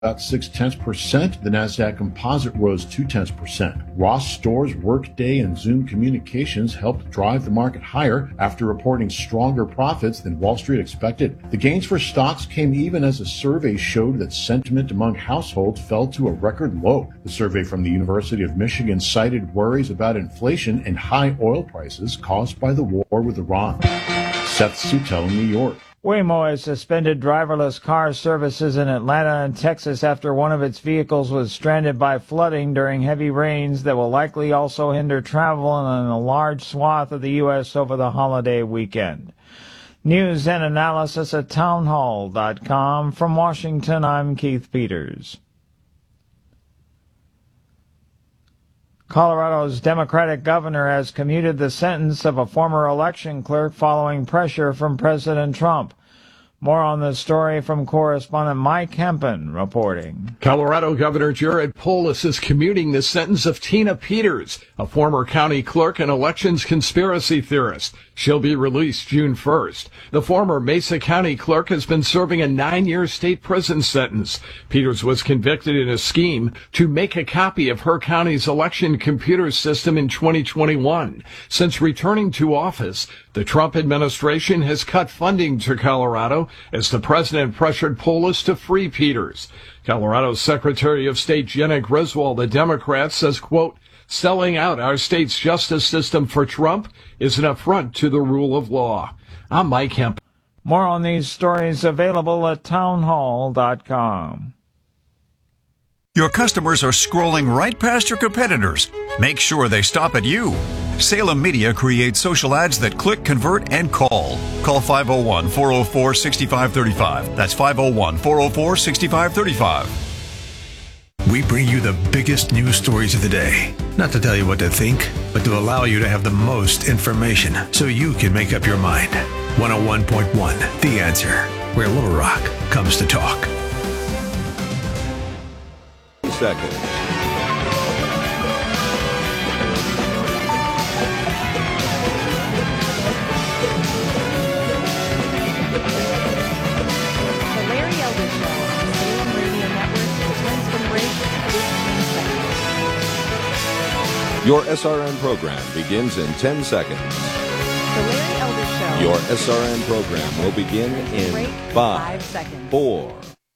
about 0.6%. The NASDAQ Composite rose 0.2%. Ross Stores, Workday, and Zoom Communications helped drive the market higher after reporting stronger profits than Wall Street expected. The gains for stocks came even as a survey showed that sentiment among households fell to a record low. The survey from the University of Michigan cited worries about inflation and high oil prices caused by the war with Iran. Seth Sutel in New York. Waymo has suspended driverless car services in Atlanta and Texas after one of its vehicles was stranded by flooding during heavy rains that will likely also hinder travel in a large swath of the U.S. over the holiday weekend. News and analysis at townhall.com. From Washington, I'm Keith Peters. Colorado's Democratic governor has commuted the sentence of a former election clerk following pressure from President Trump. More on the story from correspondent Mike Hempen reporting. Colorado Governor Jared Polis is commuting the sentence of Tina Peters, a former county clerk and elections conspiracy theorist. She'll be released June 1st. The former Mesa County clerk has been serving a 9-year state prison sentence. Peters was convicted in a scheme to make a copy of her county's election computer system in 2021. Since returning to office, the Trump administration has cut funding to Colorado as the president pressured Polis to free Peters. Colorado's Secretary of State Jenna Griswold, a Democrat, says, quote, selling out our state's justice system for Trump is an affront to the rule of law. I'm Mike Hemp. More on these stories available at townhall.com. Your customers are scrolling right past your competitors. Make sure they stop at you. Salem Media creates social ads that click, convert, and call. Call 501-404-6535. That's 501-404-6535. We bring you the biggest news stories of the day. Not to tell you what to think, but to allow you to have the most information so you can make up your mind. 101.1, The Answer, where Little Rock comes to talk. Second. Your SRN program begins in 10 seconds. The Larry Elder Show. Your SRN program will begin in 5 seconds. 4.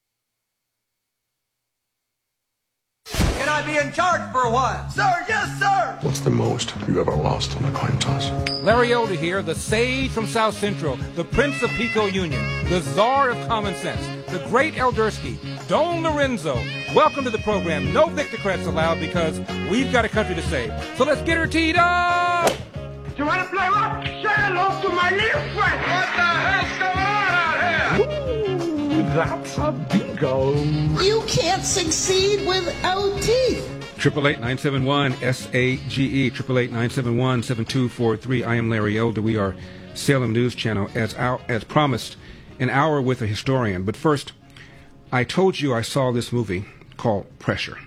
Can I be in charge for a while? Sir, yes, sir! What's the most you ever lost on a coin toss? Larry Elder here, the sage from South Central, the Prince of Pico Union, the czar of common sense, the great Eldersky, Don Lorenzo. Welcome to the program. No Victorcrats allowed because we've got a country to save. So let's get her teed up! You want to play what? Say hello to my little friend! What the hell's going on out here? Ooh, that's a bingo. You can't succeed without teeth. 888-971-SAGE, 888-971-7243. I am Larry Elder. We are Salem News Channel. As promised, an hour with a historian. But first, I told you I saw this movie called Pressure.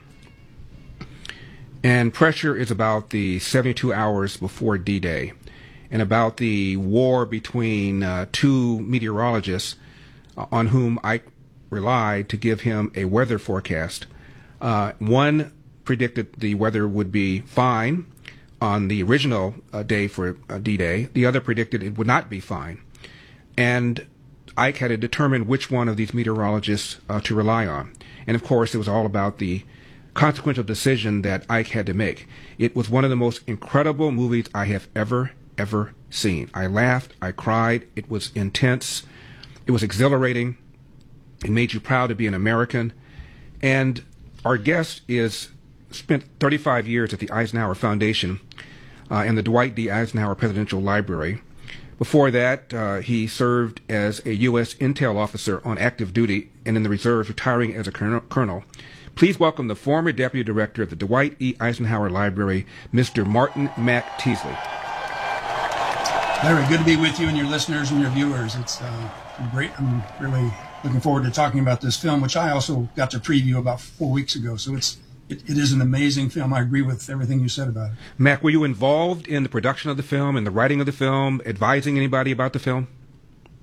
And Pressure is about the 72 hours before D-Day and about the war between two meteorologists on whom I relied to give him a weather forecast. One predicted the weather would be fine on the original day for D-Day. The other predicted it would not be fine. And Ike had to determine which one of these meteorologists to rely on. And of course, it was all about the consequential decision that Ike had to make. It was one of the most incredible movies I have ever seen. I laughed, I cried, it was intense, it was exhilarating, it made you proud to be an American. And our guest spent 35 years at the Eisenhower Foundation and the Dwight D. Eisenhower Presidential Library. Before that, he served as a U.S. intel officer on active duty and in the reserves, retiring as a colonel. Please welcome the former deputy director of the Dwight E. Eisenhower Library, Mr. Martin Mack Teasley. Larry, good to be with you and your listeners and your viewers. It's great. I'm really looking forward to talking about this film, which I also got to preview about 4 weeks ago. So it is an amazing film. I agree with everything you said about it. Mac, were you involved in the production of the film, in the writing of the film, advising anybody about the film?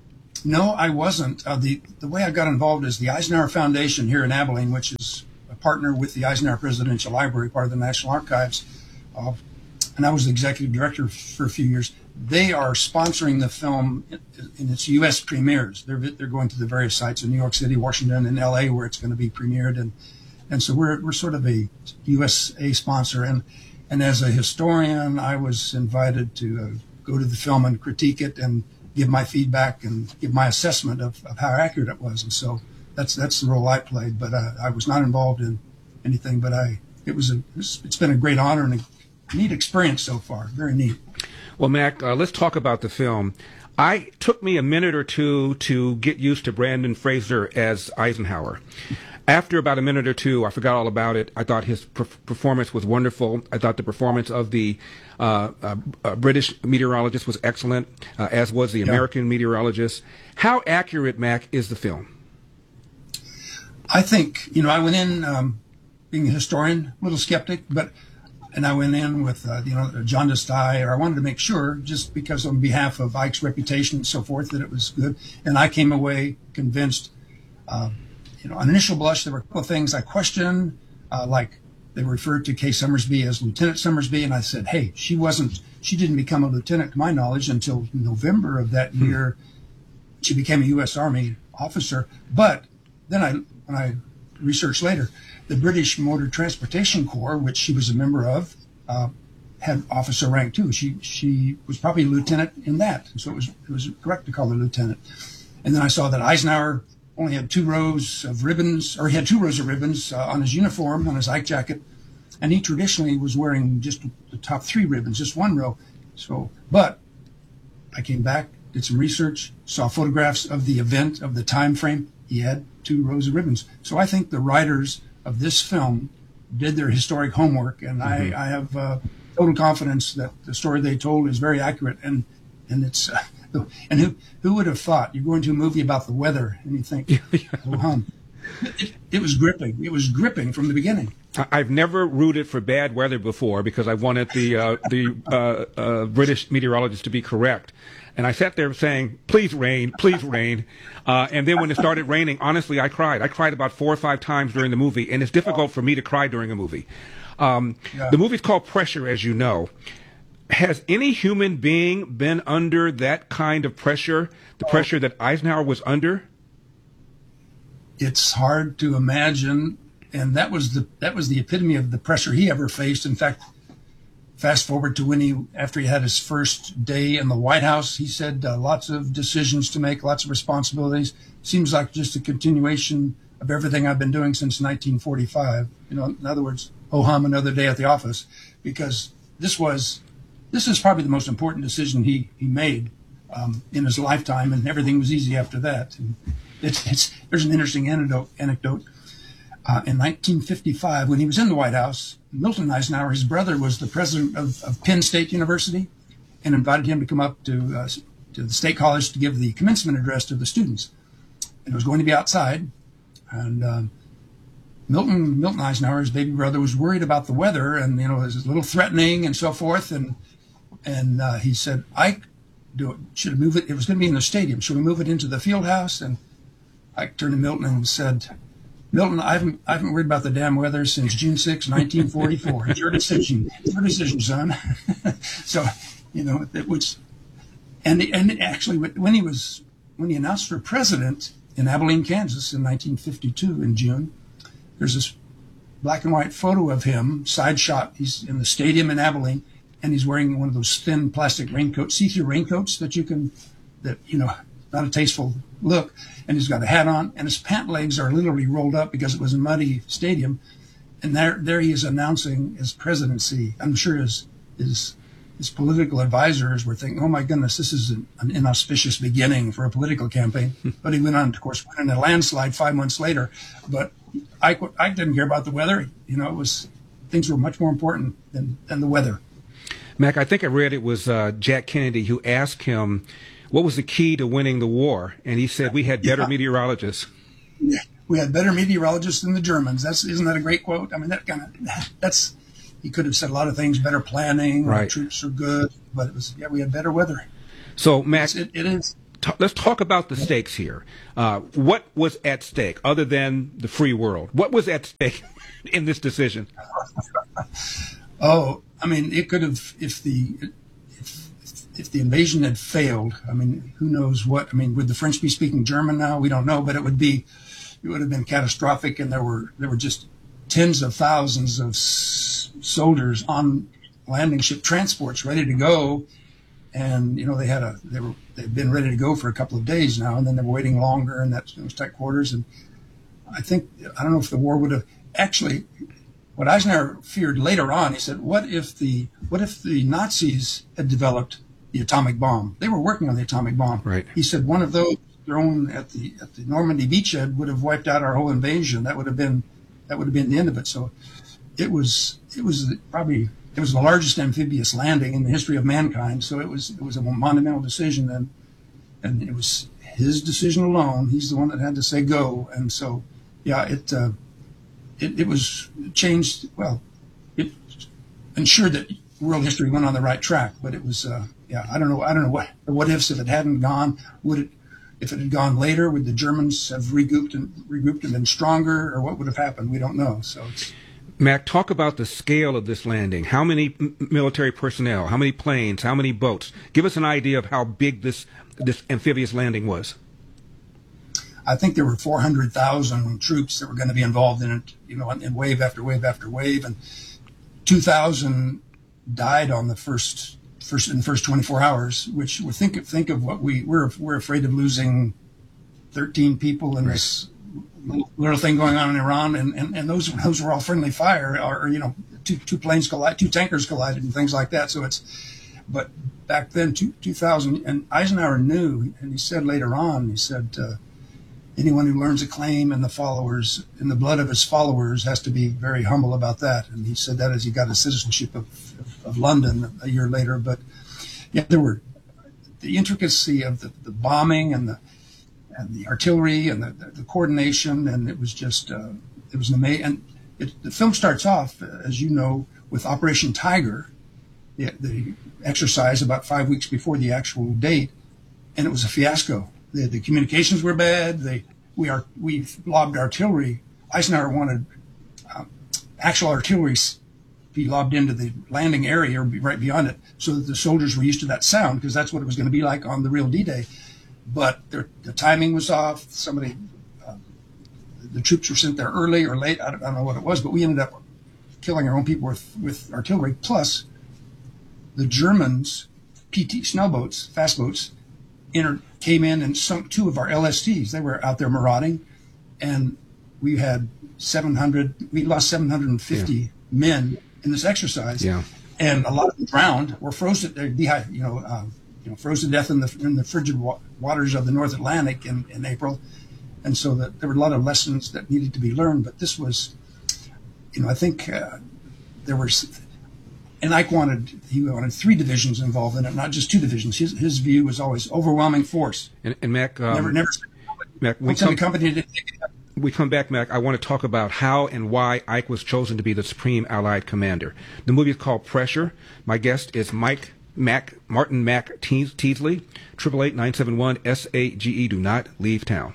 No, I wasn't. The way I got involved is the Eisenhower Foundation here in Abilene, which is a partner with the Eisenhower Presidential Library, part of the National Archives. And I was the executive director for a few years. They are sponsoring the film in its U.S. premieres. They're going to the various sites in New York City, Washington, and L.A. where it's going to be premiered, and so we're sort of a USA sponsor. And as a historian, I was invited to go to the film and critique it and give my feedback and give my assessment of how accurate it was. And so that's the role I played. But I was not involved in anything. But it's been a great honor and a neat experience so far. Very neat. Well, Mac, let's talk about the film. It took me a minute or two to get used to Brendan Fraser as Eisenhower. After about a minute or two, I forgot all about it. I thought his performance was wonderful. I thought the performance of the British meteorologist was excellent, as was the American meteorologist. How accurate, Mac, is the film? I think, I went in being a historian, a little skeptic, and I went in with, a jaundiced eye, or I wanted to make sure, just because on behalf of Ike's reputation and so forth, that it was good. And I came away convinced. On initial blush, there were a couple of things I questioned, like they referred to Kay Summersby as Lieutenant Summersby, and I said, hey, she didn't become a lieutenant, to my knowledge, until November of that year. She became a U.S. Army officer. But then when I researched later, the British Motor Transportation Corps, which she was a member of, had officer rank too. She was probably a lieutenant in that, so it was correct to call her lieutenant. And then I saw that Eisenhower only had 2 rows of ribbons, or he had 2 rows of ribbons on his uniform, on his Ike jacket, and he traditionally was wearing just the top 3 ribbons, just 1 row. But I came back, did some research, saw photographs of the event, of the time frame. He had 2 rows of ribbons. So I think the writers of this film did their historic homework, and I have total confidence that the story they told is very accurate, and it's. And who would have thought? You're going to a movie about the weather, and you think, it was gripping. It was gripping from the beginning. I've never rooted for bad weather before because I wanted the British meteorologist to be correct. And I sat there saying, please rain, please rain. And then when it started raining, honestly, I cried. I cried about 4 or 5 times during the movie, and it's difficult for me to cry during a movie. The movie's called Pressure, as you know. Has any human being been under that kind of pressure, the pressure that Eisenhower was under? It's hard to imagine, and that was the epitome of the pressure he ever faced. In fact, fast forward to after he had his first day in the White House, he said lots of decisions to make, lots of responsibilities. Seems like just a continuation of everything I've been doing since 1945. In other words, ho hum, another day at the office, because this is probably the most important decision he made in his lifetime, and everything was easy after that. And there's an interesting anecdote. In 1955, when he was in the White House, Milton Eisenhower, his brother, was the president of Penn State University, and invited him to come up to the State College to give the commencement address to the students. And it was going to be outside, and Milton Eisenhower, his baby brother, was worried about the weather, and it was a little threatening and so forth. And he said, Ike, should we move it? It was going to be in the stadium. Should we move it into the field house? And Ike turned to Milton and said, Milton, I haven't worried about the damn weather since June 6, 1944. It's your decision. It's your decision, son. So, it was, and actually when he announced for president in Abilene, Kansas in 1952 in June, there's this black and white photo of him, side shot. He's in the stadium in Abilene, and he's wearing one of those thin plastic raincoats, see-through raincoats that not a tasteful look. And he's got a hat on, and his pant legs are literally rolled up because it was a muddy stadium. And there he is announcing his presidency. I'm sure his political advisors were thinking, oh my goodness, this is an inauspicious beginning for a political campaign. But he went on, of course, went in a landslide 5 months later. But I didn't care about the weather. Things were much more important than the weather. Mac, I think I read it was Jack Kennedy who asked him, what was the key to winning the war? And he said, we had better meteorologists. Yeah, we had better meteorologists than the Germans. Isn't that a great quote? I mean, he could have said a lot of things, better planning, right. Our troops are good, but it was, we had better weather. So, Mac, it is. let's talk about the stakes here. What was at stake other than the free world? What was at stake in this decision? Oh, I mean, it could have, if the invasion had failed, I mean, who knows what, I mean, would the French be speaking German now? We don't know, but it would have been catastrophic. And there were just tens of thousands of soldiers on landing ship transports ready to go. And, you know, they've been ready to go for a couple of days now, and then they were waiting longer in those tight quarters. And I don't know if the war would have actually, what Eisenhower feared later on, he said, what if the Nazis had developed the atomic bomb? They were working on the atomic bomb. Right. He said one of those thrown at the Normandy beachhead would have wiped out our whole invasion. That would have been the end of it. So it was the largest amphibious landing in the history of mankind. So it was a monumental decision, and it was his decision alone. He's the one that had to say go. And so, yeah, it was changed. Well, it ensured that world history went on the right track. But it was, I don't know what ifs if it hadn't gone. If it had gone later, would the Germans have regrouped and been stronger, or what would have happened? We don't know. So. Mac, talk about the scale of this landing. How many military personnel? How many planes? How many boats? Give us an idea of how big this amphibious landing was. I think there were 400,000 troops that were going to be involved in it, you know, in wave after wave after wave, and 2,000 died on in the first 24 hours. Which think of what we're afraid of losing 13 people in this little thing going on in Iran, and those were all friendly fire, or you know, two planes collided, two tankers collided, and things like that. So but back then, 2000, and Eisenhower knew, and he said later on, he said, anyone who learns a claim in the blood of his followers has to be very humble about that. And he said that as he got his citizenship of London a year later. But yeah, there were the intricacy of the bombing and the artillery and the coordination, and it was just it was an amazing. And the film starts off, as you know, with Operation Tiger, the exercise about 5 weeks before the actual date, and it was a fiasco. The communications were bad. We lobbed artillery. Eisenhower wanted actual artillery be lobbed into the landing area or be right beyond it, so that the soldiers were used to that sound, because that's what it was going to be like on the real D-Day. But the timing was off. The troops were sent there early or late. I don't know what it was, but we ended up killing our own people with artillery. Plus, the Germans, PT snowboats, fast boats, came in and sunk two of our LSTs. They were out there marauding, and we had 700. We lost 750 men in this exercise, and a lot of them drowned or froze to froze to death in the frigid waters of the North Atlantic in April. And so there were a lot of lessons that needed to be learned. But this was, I think there was, and Ike wanted 3 divisions involved in it, not just 2 divisions. His view was always overwhelming force. And Mac, Mac, we come back, Mac. I want to talk about how and why Ike was chosen to be the Supreme Allied Commander. The movie is called Pressure. My guest is Martin Mac Teasley, 888-971-SAGE. Do not leave town.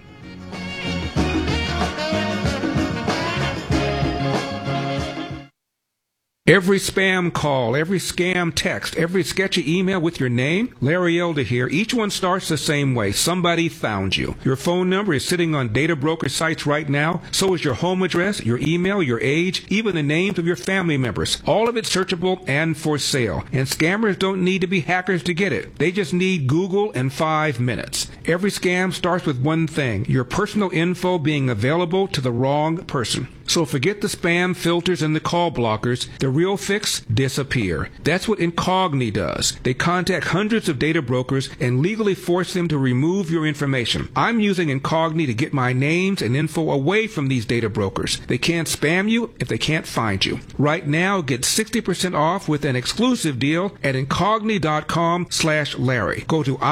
Every spam call, every scam text, every sketchy email with your name, Larry Elder here, each one starts the same way. Somebody found you. Your phone number is sitting on data broker sites right now. So is your home address, your email, your age, even the names of your family members. All of it searchable and for sale. And scammers don't need to be hackers to get it. They just need Google and 5 minutes. Every scam starts with one thing: your personal info being available to the wrong person. So forget the spam filters and the call blockers. The real fix: disappear. That's what Incogni does. They contact hundreds of data brokers and legally force them to remove your information. I'm using Incogni to get my names and info away from these data brokers. They can't spam you if they can't find you. Right now, get 60% off with an exclusive deal at Incogni.com/Larry. Go to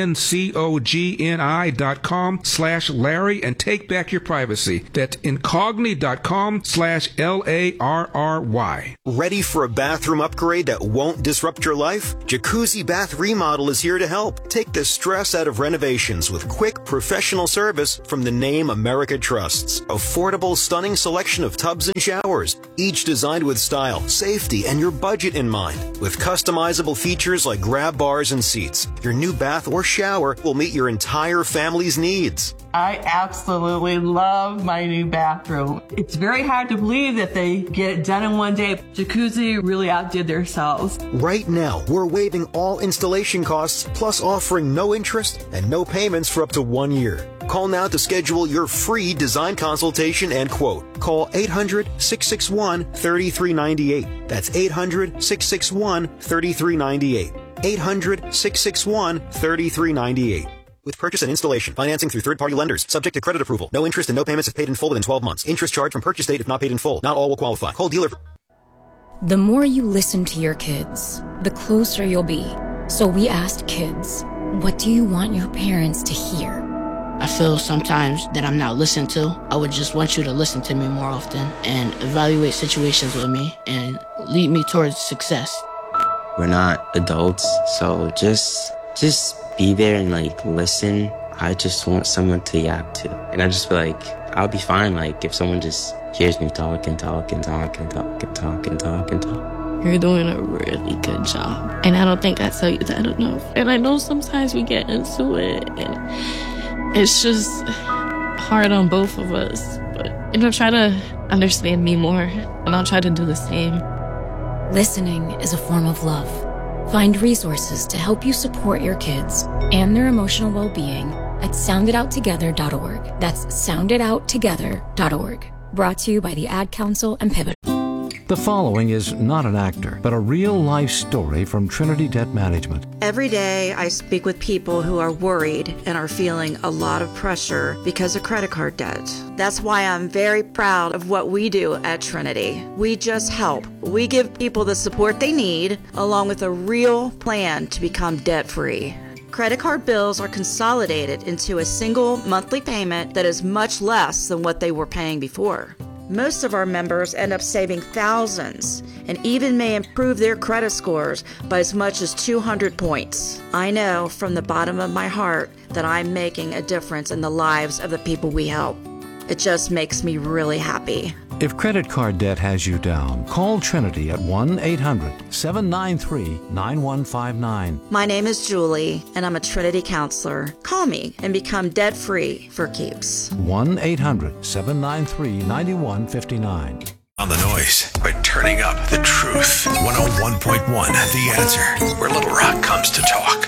INCOGNI.com/Larry and take back your privacy. That's Incogni.com/LARRY. Ready for a bathroom upgrade that won't disrupt your life? Jacuzzi Bath Remodel is here to help. Take the stress out of renovations with quick, professional service from the name America trusts. Affordable, stunning selection of tubs and showers, each designed with style, safety, and your budget in mind. With customizable features like grab bars and seats, your new bath or shower will meet your entire family's needs. I absolutely love my new bathroom. It's very hard to believe that they get it done in one day. Jacuzzi really outdid themselves. Right now, we're waiving all installation costs, plus offering no interest and no payments for up to 1 year. Call now to schedule your free design consultation and quote. Call 800-661-3398. That's 800-661-3398. 800-661-3398. With purchase and installation, financing through third-party lenders, subject to credit approval. No interest and no payments if paid in full within 12 months. Interest charged from purchase date if not paid in full. Not all will qualify. Call dealer. The more you listen to your kids, the closer you'll be. So we asked kids, what do you want your parents to hear? I feel sometimes that I'm not listened to. I would just want you to listen to me more often and evaluate situations with me and lead me towards success. We're not adults, so just be there and listen. I just want someone to yap to. And I just feel like I'll be fine if someone just hears me talk and talk and talk and talk and talk and talk and talk. You're doing a really good job. And I don't think I tell you that enough. And I know sometimes we get into it and it's just hard on both of us. But try to understand me more and I'll try to do the same. Listening is a form of love. Find resources to help you support your kids and their emotional well-being at sounditouttogether.org. That's sounditouttogether.org. Brought to you by the Ad Council and Pivot. The following is not an actor, but a real-life story from Trinity Debt Management. Every day I speak with people who are worried and are feeling a lot of pressure because of credit card debt. That's why I'm very proud of what we do at Trinity. We just help. We give people the support they need, along with a real plan to become debt-free. Credit card bills are consolidated into a single monthly payment that is much less than what they were paying before. Most of our members end up saving thousands and even may improve their credit scores by as much as 200 points. I know from the bottom of my heart that I'm making a difference in the lives of the people we help. It just makes me really happy. If credit card debt has you down, call Trinity at 1-800-793-9159. My name is Julie, and I'm a Trinity counselor. Call me and become debt-free for keeps. 1-800-793-9159. On the noise by turning up the truth. 101.1 The Answer, where Little Rock comes to talk.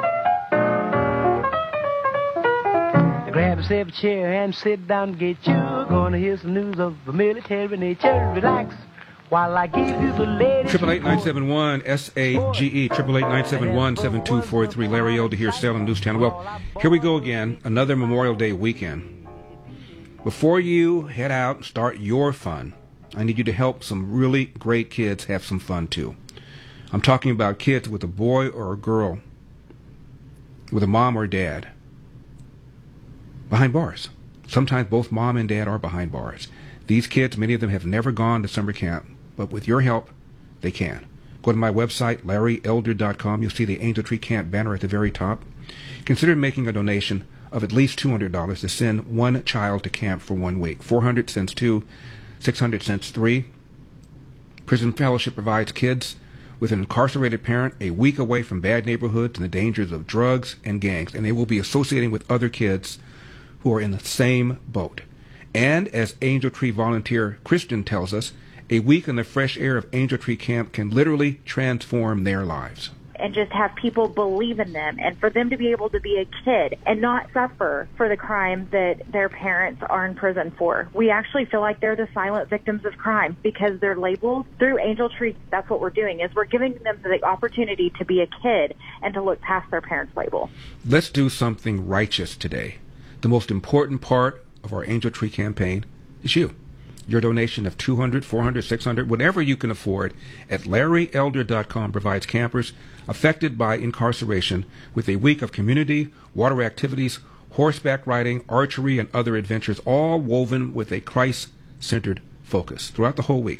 Grab yourself a chair and sit down and get you. Gonna hear some news of the military nature. Relax while I give you the latest. 888-971-SAGE. 888-971-7243. Larry Elder here, Salem News Channel. Well, here we go again. Another Memorial Day weekend. Before you head out and start your fun, I need you to help some really great kids have some fun too. I'm talking about kids with a boy or a girl, with a mom or dad, behind bars. Sometimes both mom and dad are behind bars. These kids, many of them have never gone to summer camp, but with your help, they can. Go to my website, LarryElder.com. You'll see the Angel Tree Camp banner at the very top. Consider making a donation of at least $200 to send one child to camp for 1 week. 400 cents 2, 600 cents 3. Prison Fellowship provides kids with an incarcerated parent a week away from bad neighborhoods and the dangers of drugs and gangs, and they will be associating with other kids who are in the same boat. And as Angel Tree volunteer Christian tells us, a week in the fresh air of Angel Tree Camp can literally transform their lives. And just have people believe in them, and for them to be able to be a kid and not suffer for the crime that their parents are in prison for. We actually feel like they're the silent victims of crime because they're labeled through Angel Tree. That's what we're doing, is we're giving them the opportunity to be a kid and to look past their parents' label. Let's do something righteous today. The most important part of our Angel Tree campaign is you. Your donation of $200, $400, $600, whatever you can afford at LarryElder.com provides campers affected by incarceration with a week of community, water activities, horseback riding, archery, and other adventures, all woven with a Christ-centered focus throughout the whole week.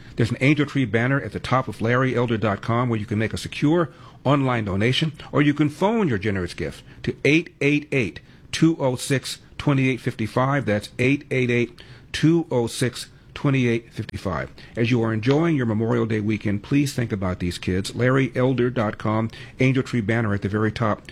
There's an Angel Tree banner at the top of LarryElder.com where you can make a secure online donation, or you can phone your generous gift to 888-206-2855. That's 888-206-2855. As you are enjoying your Memorial Day weekend, please think about these kids. LarryElder.com, Angel Tree banner at the very top,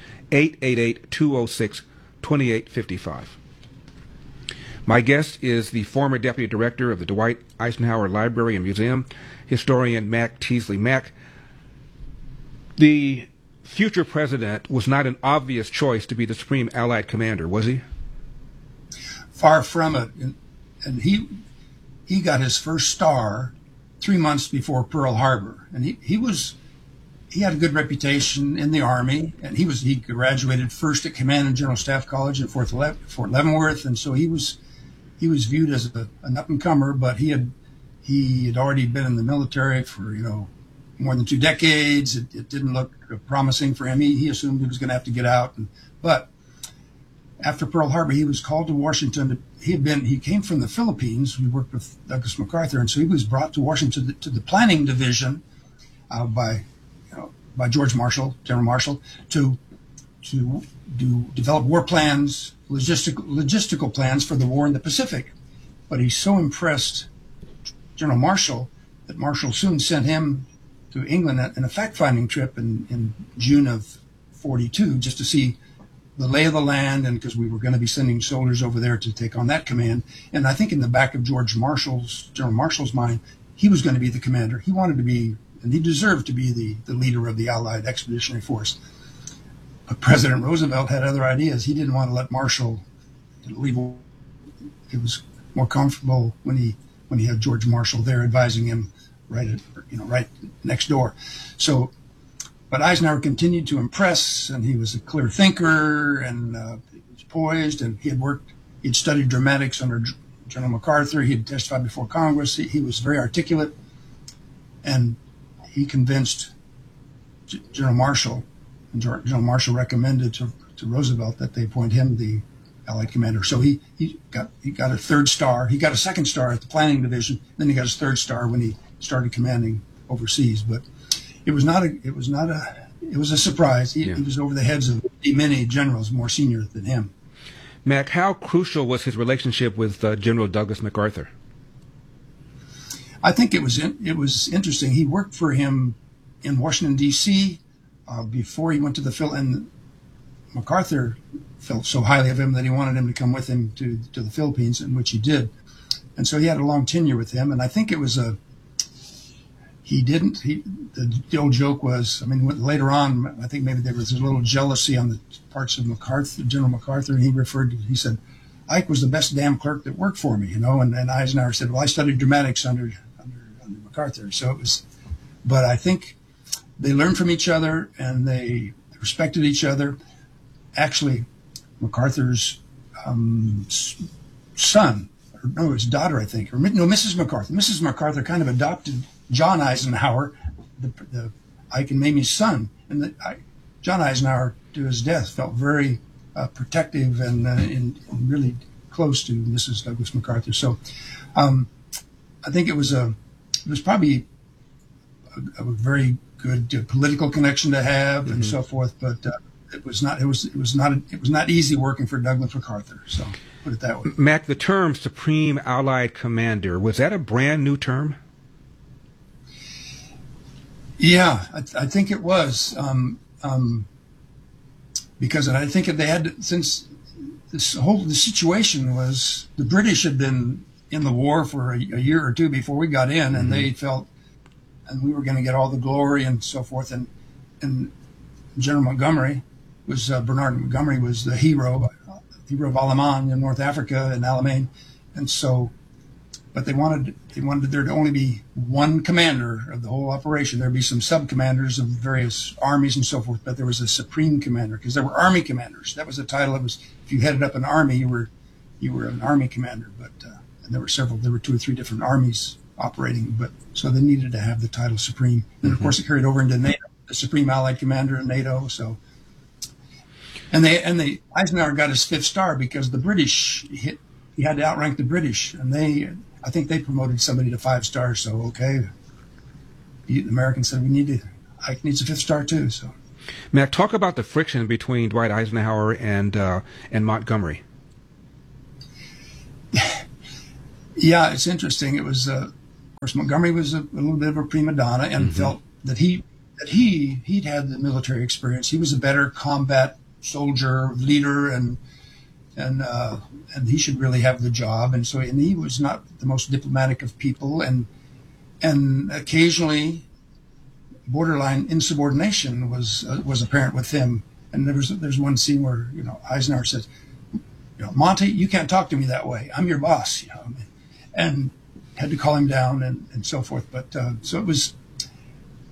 888-206-2855. My guest is the former Deputy Director of the Dwight Eisenhower Library and Museum, historian Mac Teasley. Mac, the future president was not an obvious choice to be the Supreme Allied Commander, was he? Far from it. And he got his first star 3 months before Pearl Harbor. And he had a good reputation in the Army, and he graduated first at Command and General Staff College at Fort Leavenworth, and so he was viewed as an up-and-comer, but he had already been in the military for, more than 2 decades. It didn't look promising for him. He assumed he was going to have to get out. But after Pearl Harbor, he was called to Washington. He came from the Philippines. We worked with Douglas MacArthur, and so he was brought to Washington to the planning division by George Marshall, General Marshall, to develop war plans, logistical plans for the war in the Pacific. But he so impressed General Marshall that Marshall soon sent him to England in a fact-finding trip in June of 42, just to see the lay of the land, and because we were going to be sending soldiers over there to take on that command. And I think in the back of General Marshall's mind, he was going to be the commander. He wanted to be, and he deserved to be the leader of the Allied Expeditionary Force. But President Roosevelt had other ideas. He didn't want to let Marshall leave. It was more comfortable when he had George Marshall there advising him right next door. So, but Eisenhower continued to impress, and he was a clear thinker, and he was poised, and he'd studied dramatics under General MacArthur. He had testified before Congress. He was very articulate, and he convinced General Marshall, and General Marshall recommended to Roosevelt that they appoint him the Allied commander. So he got a third star. He got a second star at the planning division. Then he got his third star when he started commanding overseas. But it was a surprise. He was over the heads of many generals more senior than him. Mac, how crucial was his relationship with General Douglas MacArthur? I think it was interesting. He worked for him in Washington, D.C. Before he went to the Philippines. And MacArthur felt so highly of him that he wanted him to come with him to the Philippines, in which he did. And so he had a long tenure with him. And I think it was the old joke was, later on, I think maybe there was a little jealousy on the parts of General MacArthur, and he said, Ike was the best damn clerk that worked for me, and Eisenhower said, well, I studied dramatics under MacArthur. So it was, but I think they learned from each other, and they respected each other. Actually, MacArthur's son, his daughter, I think, Mrs. MacArthur. Mrs. MacArthur kind of adopted John Eisenhower, the Ike and Mamie's son, and John Eisenhower, to his death, felt very protective and really close to Mrs. Douglas MacArthur. So, I think it was probably a very good political connection to have, and so forth. But it was not easy working for Douglas MacArthur. So put it that way. Mac, the term Supreme Allied Commander, was that a brand new term? Yeah, I think it was, because I think they had, since the situation was, the British had been in the war for a year or two before we got in, and they felt, and we were going to get all the glory and so forth, and General Montgomery was, Bernard Montgomery was the hero of Alamein in North Africa, and Alamein, and so, but they wanted there to only be one commander of the whole operation. There'd be some sub-commanders of various armies and so forth, but there was a supreme commander, because there were army commanders. That was the title. It was, if you headed up an army, you were an army commander. But and there were 2 or 3 different armies operating. But so they needed to have the title supreme. And of course, it carried over into NATO, the Supreme Allied Commander in NATO. So, and Eisenhower got his 5th star because the British he had to outrank the British, and I I think they promoted somebody to 5 stars. So okay, the Americans said Ike needs a 5th star too. So, Matt, talk about the friction between Dwight Eisenhower and Montgomery. Yeah, it's interesting. It was, of course, Montgomery was a little bit of a prima donna and felt that he'd had the military experience. He was a better combat soldier, leader, and he should really have the job. And he was not the most diplomatic of people, and occasionally borderline insubordination was apparent with him. And there's one scene where Eisenhower says, Monty, you can't talk to me that way. I'm your boss, and had to call him down and so forth. But so it was